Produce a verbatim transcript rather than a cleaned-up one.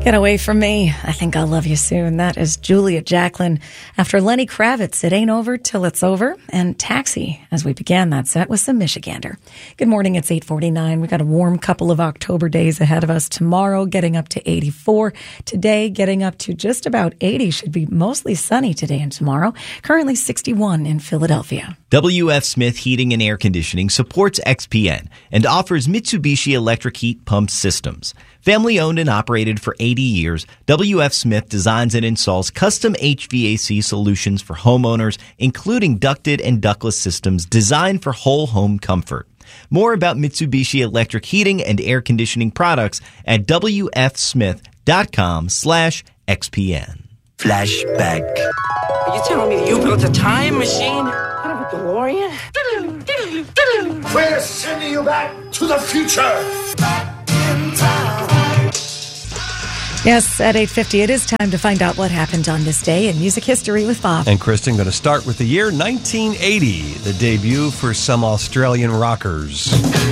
Get away from me. I think I'll love you soon. That is Julia Jacklin after Lenny Kravitz. It ain't over till it's over. And Taxi, as we began that set, with some Michigander. Good morning. It's eight forty-nine. We got a warm couple of October days ahead of us. Tomorrow getting up to eighty-four. Today getting up to just about eighty. Should be mostly sunny today and tomorrow. Currently sixty-one in Philadelphia. W F Smith Heating and Air Conditioning supports X P N and offers Mitsubishi electric heat pump systems. Family owned and operated for eighty years, W F Smith designs and installs custom H V A C solutions for homeowners, including ducted and ductless systems designed for whole home comfort. More about Mitsubishi electric heating and air conditioning products at W F smith dot com slash X P N. Flashback. Are you telling me you built a time machine out of a DeLorean? We're sending you back to the future. Yes, at eight fifty, it is time to find out what happened on this day in music history with Bob. And Kristen, going to start with the year nineteen eighty, the debut for some Australian rockers.